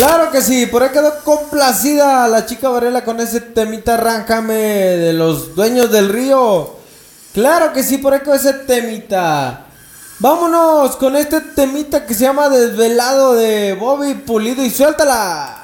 Claro que sí, por ahí quedó complacida la chica Varela con ese temita Arráncame de los Dueños del Río. Claro que sí, por ahí quedó ese temita. Vámonos con este temita que se llama Desvelado de Bobby Pulido y suéltala.